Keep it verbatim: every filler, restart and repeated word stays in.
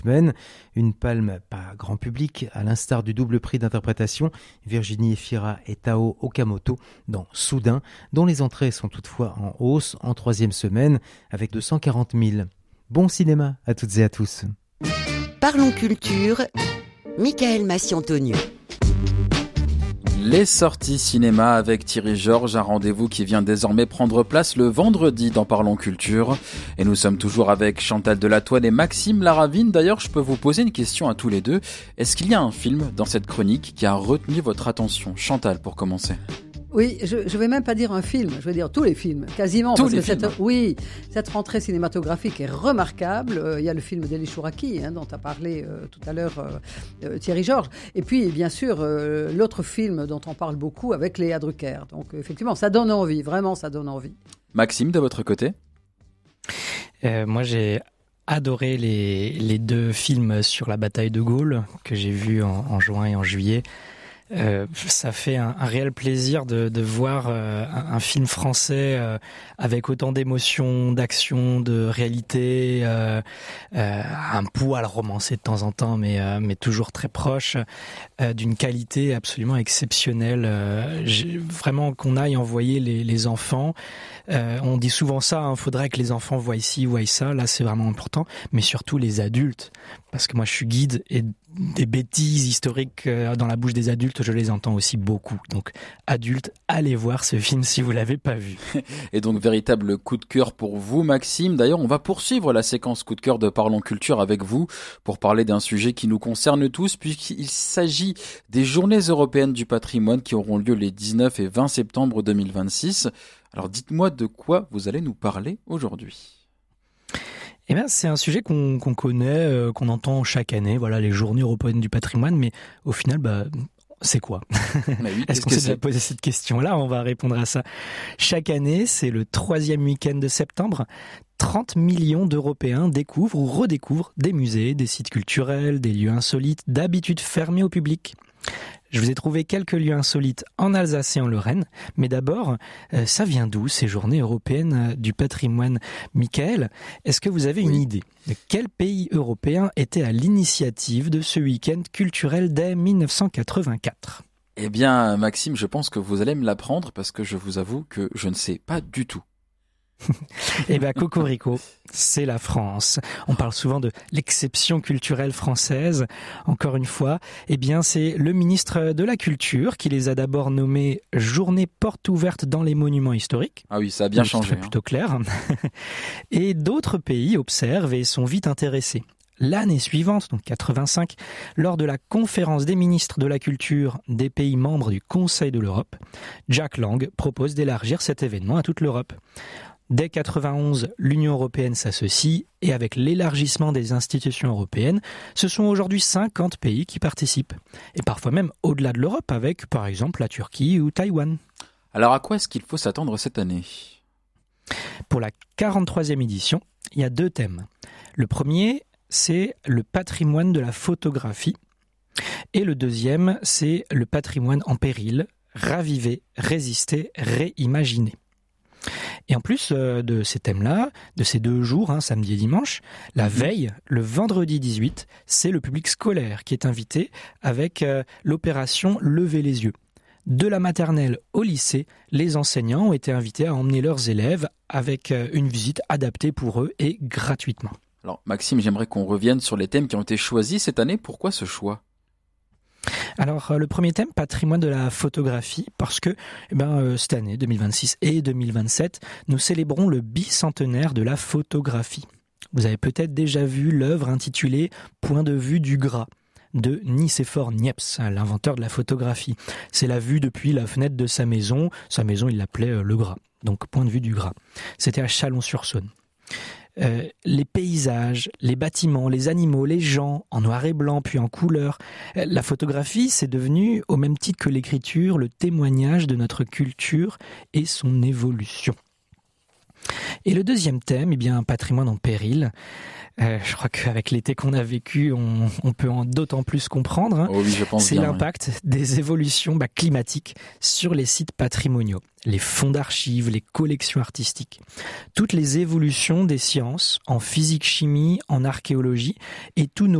Une palme pas grand public, à l'instar du double prix d'interprétation Virginie Efira et Tao Okamoto dans Soudain, dont les entrées sont toutefois en hausse en troisième semaine avec deux cent quarante mille. Bon cinéma à toutes et à tous. Parlons culture, Michael Massiantoniou. Les sorties cinéma avec Thierry Georges, un rendez-vous qui vient désormais prendre place le vendredi dans Parlons Culture. Et nous sommes toujours avec Chantal Delatoine et Maxime Laravine. D'ailleurs, je peux vous poser une question à tous les deux. Est-ce qu'il y a un film dans cette chronique qui a retenu votre attention ? Chantal, pour commencer. Oui, je ne vais même pas dire un film, je vais dire tous les films, quasiment. Tous parce les que films. Cette, oui, cette rentrée cinématographique est remarquable. Euh, il y a le film d'Elie Chouraki, hein, dont a parlé euh, tout à l'heure euh, euh, Thierry Georges. Et puis, bien sûr, euh, l'autre film dont on parle beaucoup avec Léa Drucker. Donc, effectivement, ça donne envie, vraiment, ça donne envie. Maxime, de votre côté ? euh, Moi, j'ai adoré les, les deux films sur la bataille de Gaulle que j'ai vus en, en juin et en juillet. Euh, ça fait un, un réel plaisir de, de voir euh, un, un film français euh, avec autant d'émotions, d'action, de réalité, euh, euh, un poil romancé de temps en temps, mais, euh, mais toujours très proche, euh, d'une qualité absolument exceptionnelle. Euh, j'ai, vraiment qu'on aille envoyer les, les enfants. Euh, on dit souvent ça, il hein, faudrait que les enfants voient ci, voient ça. Là, c'est vraiment important, mais surtout les adultes, parce que moi, je suis guide et des bêtises historiques dans la bouche des adultes, je les entends aussi beaucoup. Donc, adultes, allez voir ce film si vous l'avez pas vu. Et donc, véritable coup de cœur pour vous, Maxime. D'ailleurs, on va poursuivre la séquence coup de cœur de Parlons Culture avec vous pour parler d'un sujet qui nous concerne tous, puisqu'il s'agit des Journées européennes du patrimoine qui auront lieu les dix-neuf et vingt septembre deux mille vingt-six. Alors, dites-moi de quoi vous allez nous parler aujourd'hui. Eh bien, c'est un sujet qu'on, qu'on connaît, euh, qu'on entend chaque année, voilà, les Journées européennes du patrimoine, mais au final, bah, c'est quoi ? Oui, Est-ce qu'on s'est déjà posé cette question-là ? On va répondre à ça. Chaque année, c'est le troisième week-end de septembre. trente millions d'Européens découvrent ou redécouvrent des musées, des sites culturels, des lieux insolites, d'habitude fermés au public. Je vous ai trouvé quelques lieux insolites en Alsace et en Lorraine, mais d'abord, euh, ça vient d'où ces journées européennes du patrimoine ? Michael, est-ce que vous avez une oui. idée de quel pays européen était à l'initiative de ce week-end culturel dès dix-neuf cent quatre-vingt-quatre ? Eh bien, Maxime, je pense que vous allez me l'apprendre parce que je vous avoue que je ne sais pas du tout. Eh bien, cocorico, c'est la France. On parle souvent de l'exception culturelle française. Encore une fois, eh bien, c'est le ministre de la Culture qui les a d'abord nommées Journée porte ouverte dans les monuments historiques. Ah oui, ça a bien changé. C'est plutôt clair. Et d'autres pays observent et sont vite intéressés. L'année suivante, donc quatre-vingt-cinq, lors de la conférence des ministres de la culture des pays membres du Conseil de l'Europe, Jack Lang propose d'élargir cet événement à toute l'Europe. Dès quatre-vingt-onze, l'Union européenne s'associe et avec l'élargissement des institutions européennes, ce sont aujourd'hui cinquante pays qui participent. Et parfois même au-delà de l'Europe avec, par exemple, la Turquie ou Taïwan. Alors à quoi est-ce qu'il faut s'attendre cette année ? Pour la quarante-troisième édition, il y a deux thèmes. Le premier, c'est le patrimoine de la photographie. Et le deuxième, c'est le patrimoine en péril, raviver, résister, réimaginer. Et en plus euh, de ces thèmes-là, de ces deux jours, hein, samedi et dimanche, la veille, le vendredi dix-huit, c'est le public scolaire qui est invité avec euh, l'opération Lever les yeux. De la maternelle au lycée, les enseignants ont été invités à emmener leurs élèves avec euh, une visite adaptée pour eux et gratuitement. Alors Maxime, j'aimerais qu'on revienne sur les thèmes qui ont été choisis cette année. Pourquoi ce choix ? Alors, le premier thème, patrimoine de la photographie, parce que eh ben, euh, cette année, deux mille vingt-six et deux mille vingt-sept, nous célébrons le bicentenaire de la photographie. Vous avez peut-être déjà vu l'œuvre intitulée « Point de vue du Gras » de Nicéphore Niepce, l'inventeur de la photographie. C'est la vue depuis la fenêtre de sa maison. Sa maison, il l'appelait euh, le Gras, donc point de vue du Gras. C'était à Chalon-sur-Saône. Euh, les paysages, les bâtiments, les animaux, les gens, en noir et blanc puis en couleur. Euh, la photographie, c'est devenu, au même titre que l'écriture, le témoignage de notre culture et son évolution. Et le deuxième thème, eh bien, un patrimoine en péril. Euh, je crois qu'avec l'été qu'on a vécu, on, on peut en d'autant plus comprendre. Hein. Oh oui, je pense C'est bien, l'impact oui. des évolutions bah, climatiques sur les sites patrimoniaux, les fonds d'archives, les collections artistiques. Toutes les évolutions des sciences en physique-chimie, en archéologie et tous nos